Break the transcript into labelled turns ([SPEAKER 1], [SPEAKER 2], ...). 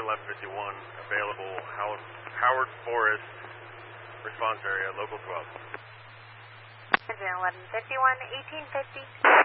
[SPEAKER 1] 1151, available Howard Forest, response area, local 12.
[SPEAKER 2] Engine 1151, 1850.